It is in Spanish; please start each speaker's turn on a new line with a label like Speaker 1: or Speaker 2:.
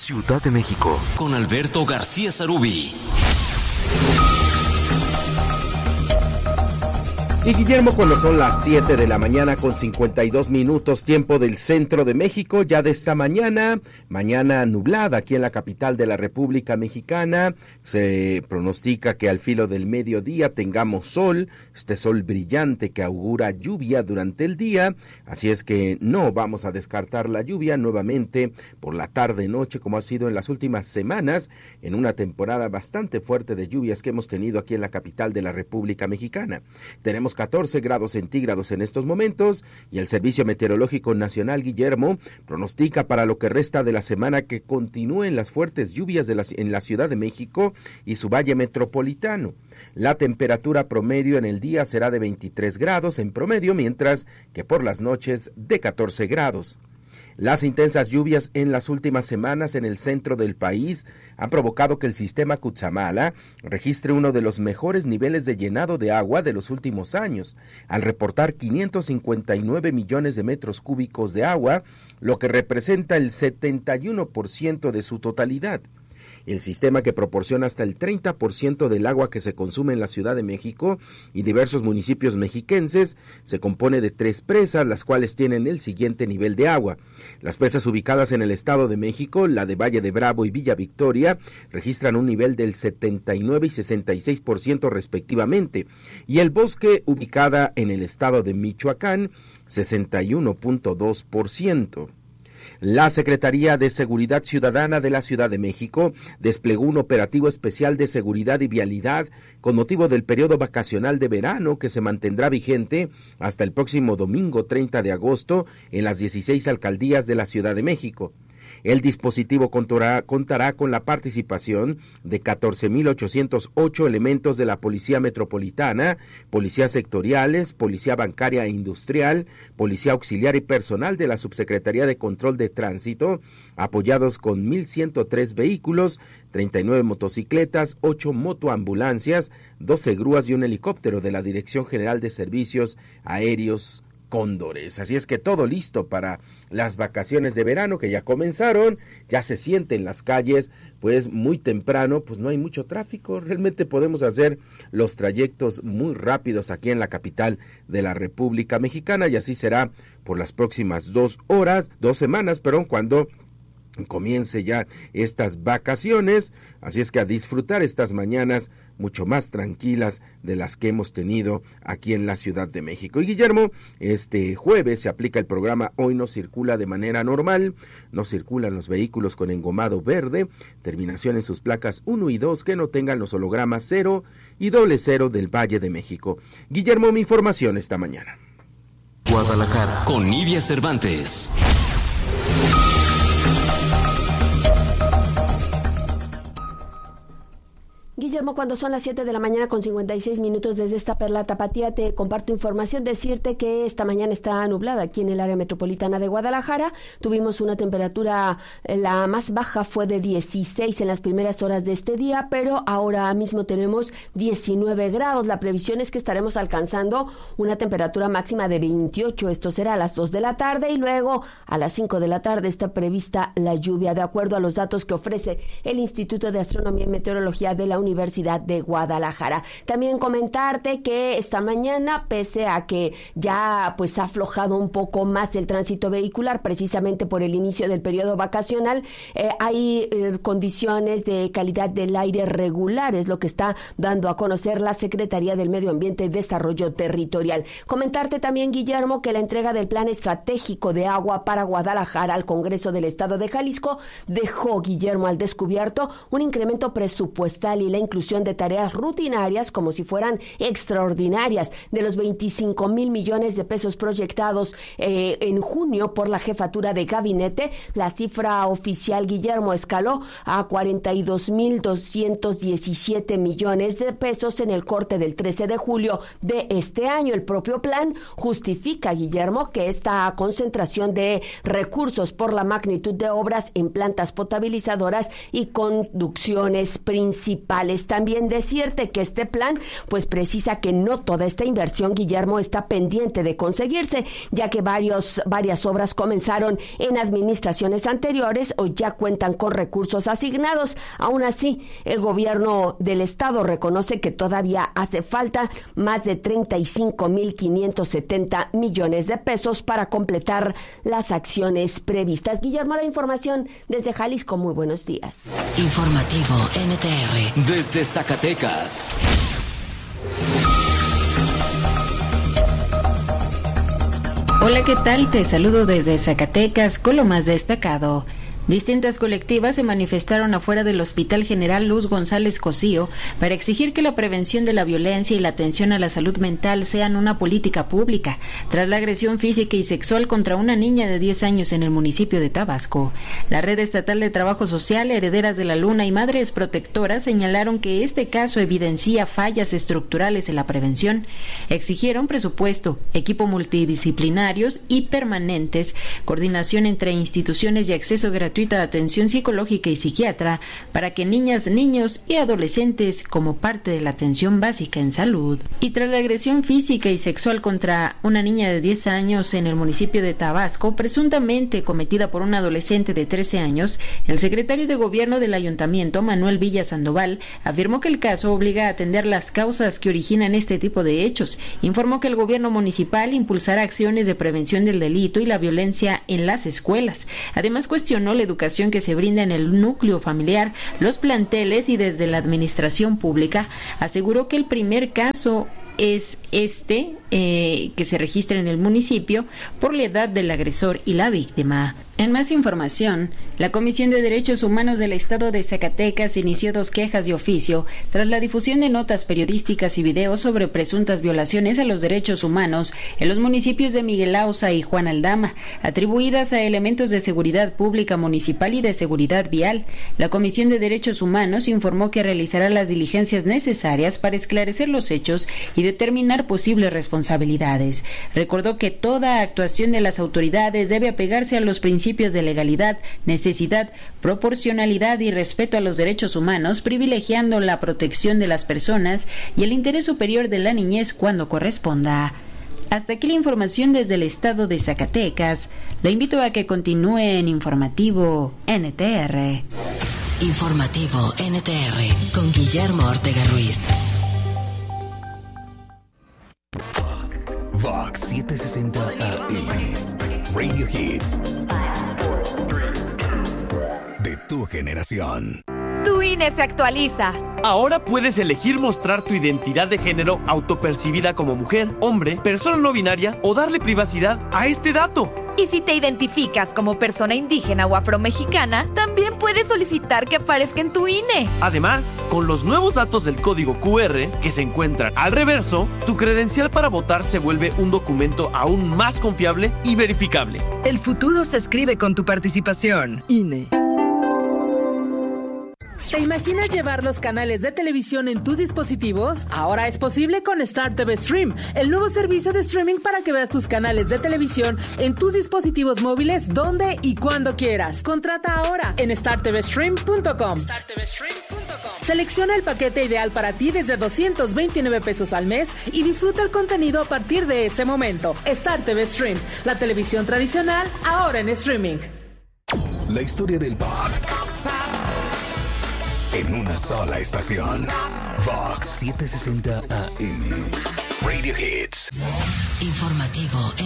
Speaker 1: Ciudad de México, con Alberto García Sarubí.
Speaker 2: Y Guillermo, cuando son las 7 de la mañana con 52 minutos, tiempo del centro de México, ya de esta mañana nublada aquí en la capital de la República Mexicana. Se pronostica que al filo del mediodía tengamos sol, este sol brillante que augura lluvia durante el día, así es que no vamos a descartar la lluvia nuevamente por la tarde-noche como ha sido en las últimas semanas, en una temporada bastante fuerte de lluvias que hemos tenido aquí en la capital de la República Mexicana. Tenemos 14 grados centígrados en estos momentos y el Servicio Meteorológico Nacional, Guillermo, pronostica para lo que resta de la semana que continúen las fuertes lluvias en la Ciudad de México y su valle metropolitano. La temperatura promedio en el día será de 23 grados en promedio, mientras que por las noches de 14 grados. Las intensas lluvias en las últimas semanas en el centro del país han provocado que el sistema Cutzamala registre uno de los mejores niveles de llenado de agua de los últimos años, al reportar 559 millones de metros cúbicos de agua, lo que representa el 71% de su totalidad. El sistema, que proporciona hasta el 30% del agua que se consume en la Ciudad de México y diversos municipios mexiquenses, se compone de 3 presas, las cuales tienen el siguiente nivel de agua. Las presas ubicadas en el Estado de México, la de Valle de Bravo y Villa Victoria, registran un nivel del 79 y 66% respectivamente, y el Bosque, ubicada en el Estado de Michoacán, 61.2%. La Secretaría de Seguridad Ciudadana de la Ciudad de México desplegó un operativo especial de seguridad y vialidad con motivo del periodo vacacional de verano que se mantendrá vigente hasta el próximo domingo 30 de agosto en las 16 alcaldías de la Ciudad de México. El dispositivo contará con la participación de 14,808 elementos de la Policía Metropolitana, policías sectoriales, Policía Bancaria e Industrial, Policía Auxiliar y personal de la Subsecretaría de Control de Tránsito, apoyados con 1,103 vehículos, 39 motocicletas, 8 motoambulancias, 12 grúas y un helicóptero de la Dirección General de Servicios Aéreos Cóndores. Así es que todo listo para las vacaciones de verano que ya comenzaron, ya se siente en las calles, pues muy temprano, pues no hay mucho tráfico, realmente podemos hacer los trayectos muy rápidos aquí en la capital de la República Mexicana, y así será por las próximas 2 semanas, cuando comience ya estas vacaciones, así es que a disfrutar estas mañanas mucho más tranquilas de las que hemos tenido aquí en la Ciudad de México. Y Guillermo, este jueves se aplica el programa Hoy no circula de manera normal, no circulan los vehículos con engomado verde, terminación en sus placas 1 y 2 que no tengan los hologramas 0 y 00 del Valle de México. Guillermo, mi información esta mañana.
Speaker 1: Guadalajara, con Nidia Cervantes.
Speaker 3: Guillermo, cuando son las 7 de la mañana con 56 minutos desde esta Perla Tapatía, te comparto información, decirte que esta mañana está nublada aquí en el área metropolitana de Guadalajara. Tuvimos una temperatura, la más baja fue de 16 en las primeras horas de este día, pero ahora mismo tenemos 19 grados. La previsión es que estaremos alcanzando una temperatura máxima de 28. Esto será a las 2 de la tarde y luego a las 5 de la tarde está prevista la lluvia, de acuerdo a los datos que ofrece el Instituto de Astronomía y Meteorología de la Universidad de Guadalajara. También comentarte que esta mañana, pese a que ya pues ha aflojado un poco más el tránsito vehicular, precisamente por el inicio del periodo vacacional, hay condiciones de calidad del aire regular, es lo que está dando a conocer la Secretaría del Medio Ambiente y Desarrollo Territorial. Comentarte también, Guillermo, que la entrega del Plan Estratégico de Agua para Guadalajara al Congreso del Estado de Jalisco dejó, Guillermo, al descubierto un incremento presupuestal y la inclusión de tareas rutinarias como si fueran extraordinarias. De los 25,000 millones de pesos proyectados en junio por la jefatura de gabinete, la cifra oficial, Guillermo, escaló a 42,217 millones de pesos en el corte del 13 de julio de este año. El propio plan justifica, Guillermo, que esta concentración de recursos por la magnitud de obras en plantas potabilizadoras y conducciones principales. país. También decirte que este plan pues precisa que no toda esta inversión, Guillermo, está pendiente de conseguirse, ya que varias obras comenzaron en administraciones anteriores o ya cuentan con recursos asignados. Aún así, el gobierno del estado reconoce que todavía hace falta más de 35,570 millones de pesos para completar las acciones previstas. Guillermo, la información desde Jalisco. Muy buenos días.
Speaker 1: Informativo NTR desde Zacatecas.
Speaker 4: Hola, ¿qué tal? Te saludo desde Zacatecas con lo más destacado. Distintas colectivas se manifestaron afuera del Hospital General Luz González Cosío para exigir que la prevención de la violencia y la atención a la salud mental sean una política pública, tras la agresión física y sexual contra una niña de 10 años en el municipio de Tabasco. La Red Estatal de Trabajo Social, Herederas de la Luna y Madres Protectoras señalaron que este caso evidencia fallas estructurales en la prevención. Exigieron presupuesto, equipo multidisciplinarios y permanentes, coordinación entre instituciones y acceso gratuito de atención psicológica y psiquiatra para que niñas, niños y adolescentes como parte de la atención básica en salud. Y tras la agresión física y sexual contra una niña de 10 años en el municipio de Tabasco, presuntamente cometida por un adolescente de 13 años, el secretario de Gobierno del Ayuntamiento, Manuel Villa Sandoval, afirmó que el caso obliga a atender las causas que originan este tipo de hechos. Informó que el gobierno municipal impulsará acciones de prevención del delito y la violencia en las escuelas. Además, cuestionó la educación que se brinda en el núcleo familiar, los planteles y desde la administración pública. Aseguró que el primer caso es que se registra en el municipio por la edad del agresor y la víctima. En más información, la Comisión de Derechos Humanos del Estado de Zacatecas inició 2 quejas de oficio tras la difusión de notas periodísticas y videos sobre presuntas violaciones a los derechos humanos en los municipios de Miguel Auza y Juan Aldama, atribuidas a elementos de seguridad pública municipal y de seguridad vial. La Comisión de Derechos Humanos informó que realizará las diligencias necesarias para esclarecer los hechos y determinar posibles responsabilidades. Recordó que toda actuación de las autoridades debe apegarse a los principios de legalidad, necesidad, proporcionalidad y respeto a los derechos humanos, privilegiando la protección de las personas y el interés superior de la niñez cuando corresponda. Hasta aquí la información desde el estado de Zacatecas. La invito a que continúe en Informativo NTR.
Speaker 1: Informativo NTR con Guillermo Ortega Ruiz. Vox 760 AM. Radio Hits. De tu generación.
Speaker 5: Tu INE se actualiza.
Speaker 6: Ahora puedes elegir mostrar tu identidad de género autopercibida como mujer, hombre, persona no binaria o darle privacidad a este dato.
Speaker 5: Y si te identificas como persona indígena o afromexicana, también puedes solicitar que aparezca en tu INE.
Speaker 6: Además, con los nuevos datos del código QR que se encuentran al reverso, tu credencial para votar se vuelve un documento aún más confiable y verificable.
Speaker 7: El futuro se escribe con tu participación. INE.
Speaker 8: ¿Te imaginas llevar los canales de televisión en tus dispositivos? Ahora es posible con Star TV Stream, el nuevo servicio de streaming para que veas tus canales de televisión en tus dispositivos móviles donde y cuando quieras. Contrata ahora en startvstream.com. Selecciona el paquete ideal para ti desde 229 pesos al mes y disfruta el contenido a partir de ese momento. Star TV Stream, la televisión tradicional ahora en streaming.
Speaker 1: La historia del pop en una sola estación. Vox 760 AM. Radio Hits. Informativo